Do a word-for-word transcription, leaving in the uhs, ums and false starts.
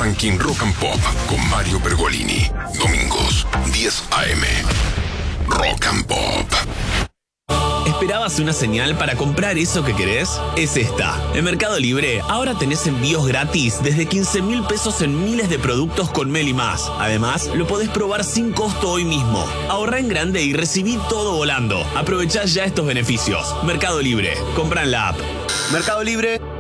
Ranking Rock and Pop con Mario Pergolini. Domingos, diez a eme. Rock and Pop. ¿Esperabas una señal para comprar eso que querés? Es esta. En Mercado Libre ahora tenés envíos gratis desde quince mil pesos en miles de productos con Meli Más. Además, lo podés probar sin costo hoy mismo. Ahorrá en grande y recibí todo volando. Aprovechá ya estos beneficios. Mercado Libre. Comprá en la app. Mercado Libre